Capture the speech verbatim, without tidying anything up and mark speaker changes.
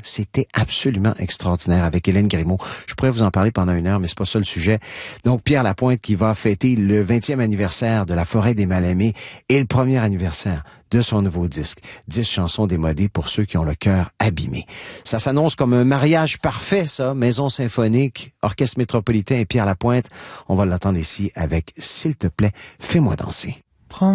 Speaker 1: C'était absolument extraordinaire avec Hélène Grimaud. Je pourrais vous en parler pendant une heure, mais c'est pas ça le sujet. Donc, Pierre Lapointe qui va fêter le vingtième anniversaire de La Forêt des Mal-Aimés et le premier anniversaire de son nouveau disque. Dix chansons démodées pour ceux qui ont le cœur abîmé. Ça s'annonce comme un mariage parfait, ça. Maison symphonique, Orchestre métropolitain et Pierre Lapointe. On va l'attendre ici avec « S'il te plaît, fais-moi danser ».